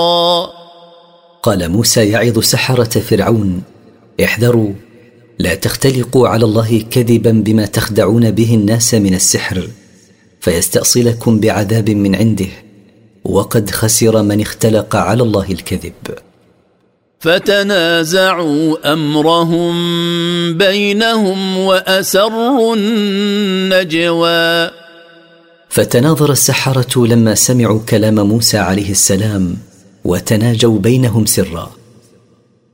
قال موسى يعظ سحرة فرعون: احذروا، لا تختلقوا على الله كذبا بما تخدعون به الناس من السحر فيستأصلكم بعذاب من عنده، وقد خسر من اختلق على الله الكذب. فتنازعوا أمرهم بينهم وأسروا النجوى. فتناظر السحرة لما سمعوا كلام موسى عليه السلام وتناجوا بينهم سرا.